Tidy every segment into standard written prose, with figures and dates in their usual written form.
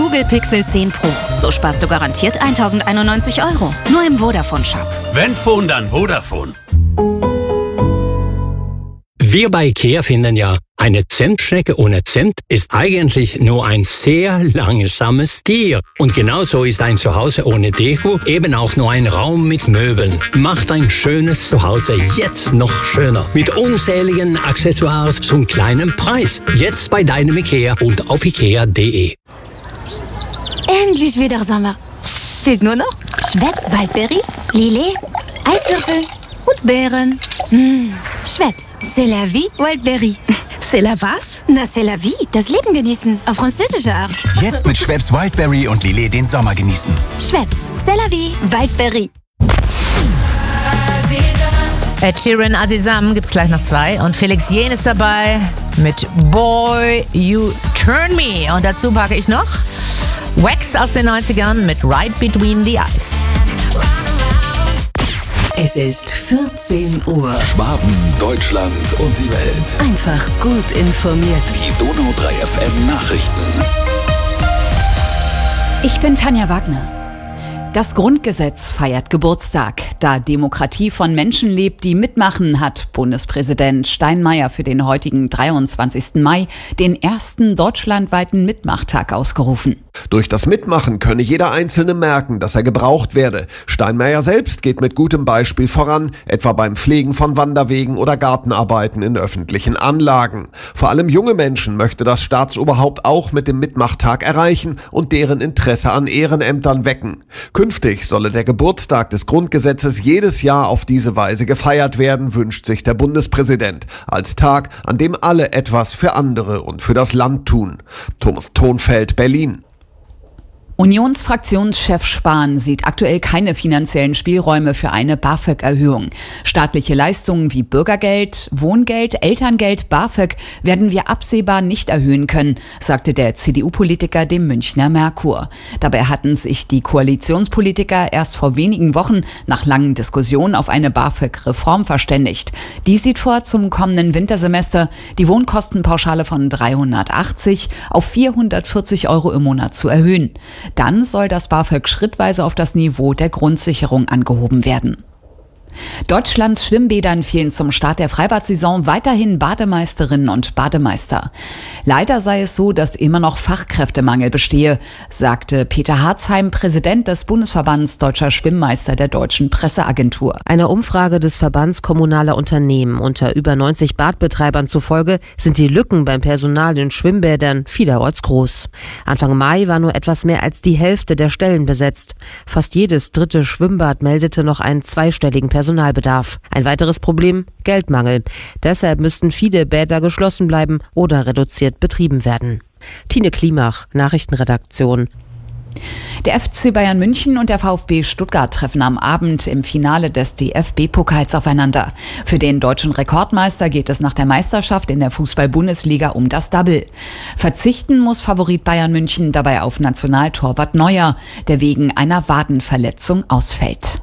Google Pixel 10 Pro. So sparst du garantiert 1.091 €. Nur im Vodafone-Shop. Wenn Phone, dann Vodafone. Wir bei IKEA finden ja, eine Zentschnecke ohne Zent ist eigentlich nur ein sehr langsames Tier. Und genauso ist ein Zuhause ohne Deko eben auch nur ein Raum mit Möbeln. Macht ein schönes Zuhause jetzt noch schöner. Mit unzähligen Accessoires zum kleinen Preis. Jetzt bei deinem IKEA und auf ikea.de. Endlich wieder Sommer. Fehlt nur noch Schweppes Waldbeere, Lillet, Eiswürfel und Beeren. Schweppes, c'est la vie, Wildberry. C'est la was? Na, c'est la vie, das Leben genießen, auf französische Art. Jetzt mit Schweppes Wildberry und Lillet den Sommer genießen. Schweppes, c'est la vie, Wildberry. Ed Sheeran, Azizam gibt's gleich noch 2 und Felix Jähn ist dabei mit Boy You Turn Me. Und dazu packe ich noch Wax aus den 90ern mit Right Between the Eyes. Es ist 14 Uhr. Schwaben, Deutschland und die Welt. Einfach gut informiert. Die Donau 3 FM Nachrichten. Ich bin Tanja Wagner. Das Grundgesetz feiert Geburtstag. Da Demokratie von Menschen lebt, die mitmachen, hat Bundespräsident Steinmeier für den heutigen 23. Mai den ersten deutschlandweiten Mitmachtag ausgerufen. Durch das Mitmachen könne jeder Einzelne merken, dass er gebraucht werde. Steinmeier selbst geht mit gutem Beispiel voran, etwa beim Pflegen von Wanderwegen oder Gartenarbeiten in öffentlichen Anlagen. Vor allem junge Menschen möchte das Staatsoberhaupt auch mit dem Mitmachtag erreichen und deren Interesse an Ehrenämtern wecken. Künftig solle der Geburtstag des Grundgesetzes jedes Jahr auf diese Weise gefeiert werden, wünscht sich der Bundespräsident. Als Tag, an dem alle etwas für andere und für das Land tun. Thomas Thonfeld, Berlin. Unionsfraktionschef Spahn sieht aktuell keine finanziellen Spielräume für eine BAföG-Erhöhung. Staatliche Leistungen wie Bürgergeld, Wohngeld, Elterngeld, BAföG werden wir absehbar nicht erhöhen können, sagte der CDU-Politiker dem Münchner Merkur. Dabei hatten sich die Koalitionspolitiker erst vor wenigen Wochen nach langen Diskussionen auf eine BAföG-Reform verständigt. Die sieht vor, zum kommenden Wintersemester die Wohnkostenpauschale von 380 auf 440 € im Monat zu erhöhen. Dann soll das BAföG schrittweise auf das Niveau der Grundsicherung angehoben werden. Deutschlands Schwimmbädern fehlen zum Start der Freibad-Saison weiterhin Bademeisterinnen und Bademeister. Leider sei es so, dass immer noch Fachkräftemangel bestehe, sagte Peter Harzheim, Präsident des Bundesverbands Deutscher Schwimmmeister der Deutschen Presseagentur. Einer Umfrage des Verbands kommunaler Unternehmen unter über 90 Badbetreibern zufolge sind die Lücken beim Personal in Schwimmbädern vielerorts groß. Anfang Mai war nur etwas mehr als die Hälfte der Stellen besetzt. Fast jedes dritte Schwimmbad meldete noch einen zweistelligen Personalbedarf. Ein weiteres Problem: Geldmangel. Deshalb müssten viele Bäder geschlossen bleiben oder reduziert betrieben werden. Tine Klimach, Nachrichtenredaktion. Der FC Bayern München und der VfB Stuttgart treffen am Abend im Finale des DFB-Pokals aufeinander. Für den deutschen Rekordmeister geht es nach der Meisterschaft in der Fußball-Bundesliga um das Double. Verzichten muss Favorit Bayern München dabei auf Nationaltorwart Neuer, der wegen einer Wadenverletzung ausfällt.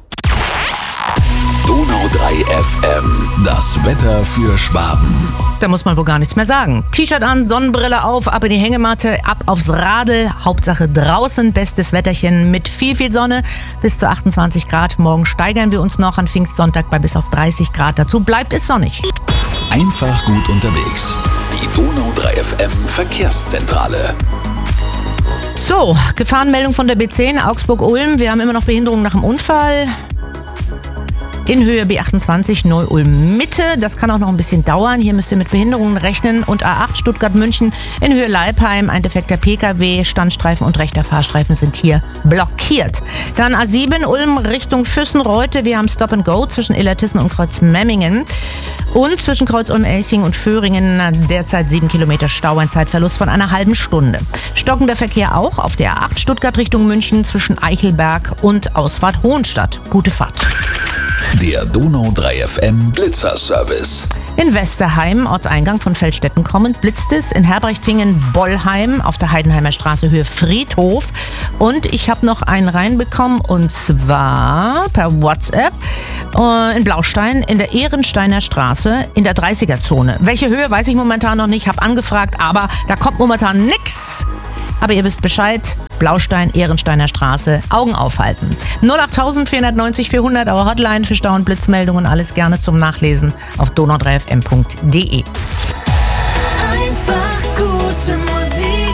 Donau 3 FM, das Wetter für Schwaben. Da muss man wohl gar nichts mehr sagen. T-Shirt an, Sonnenbrille auf, ab in die Hängematte, ab aufs Radl. Hauptsache draußen, bestes Wetterchen mit viel, viel Sonne. Bis zu 28 Grad. Morgen steigern wir uns noch an Pfingstsonntag bei bis auf 30 Grad. Dazu bleibt es sonnig. Einfach gut unterwegs. Die Donau 3 FM Verkehrszentrale. So, Gefahrenmeldung von der B10 Augsburg-Ulm. Wir haben immer noch Behinderungen nach dem Unfall. In Höhe B28 Neu-Ulm-Mitte. Das kann auch noch ein bisschen dauern. Hier müsst ihr mit Behinderungen rechnen. Und A8 Stuttgart-München in Höhe Leipheim. Ein defekter Pkw, Standstreifen und rechter Fahrstreifen sind hier blockiert. Dann A7 Ulm Richtung Füssen-Reute. Wir haben Stop and Go zwischen Illertissen und Kreuz-Memmingen. Und zwischen Kreuz-Ulm-Elching und Föhringen derzeit 7 Kilometer Stau, ein Zeitverlust von einer halben Stunde. Stockender Verkehr auch auf der A8 Stuttgart Richtung München zwischen Eichelberg und Ausfahrt Hohenstadt. Gute Fahrt. Der Donau 3 FM Blitzer-Service. In Westerheim, Ortseingang von Feldstetten kommend, blitzt es. In Herbrechtingen-Bollheim auf der Heidenheimer Straße Höhe Friedhof. Und ich habe noch einen reinbekommen, und zwar per WhatsApp in Blaustein in der Ehrensteiner Straße in der 30er-Zone. Welche Höhe, weiß ich momentan noch nicht, habe angefragt, aber da kommt momentan nix. Aber ihr wisst Bescheid, Blaustein, Ehrensteiner Straße, Augen aufhalten. 08000 490 400, eure Hotline für Stau- und Blitzmeldungen, alles gerne zum Nachlesen auf donau3fm.de. Einfach gute Musik.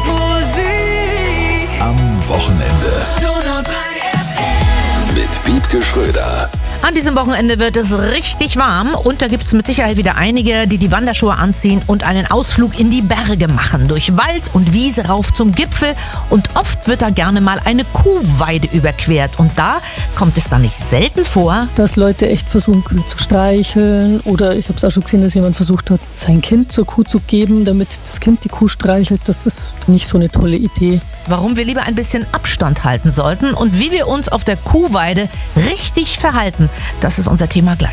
Am Wochenende. Donau 3 FM. Mit Wiebke Schröder. An diesem Wochenende wird es richtig warm und da gibt es mit Sicherheit wieder einige, die die Wanderschuhe anziehen und einen Ausflug in die Berge machen. Durch Wald und Wiese rauf zum Gipfel und oft wird da gerne mal eine Kuhweide überquert. Und da kommt es dann nicht selten vor, dass Leute echt versuchen, Kühe zu streicheln, oder ich habe es auch schon gesehen, dass jemand versucht hat, sein Kind zur Kuh zu geben, damit das Kind die Kuh streichelt. Das ist nicht so eine tolle Idee. Warum wir lieber ein bisschen Abstand halten sollten und wie wir uns auf der Kuhweide richtig verhalten, das ist unser Thema gleich.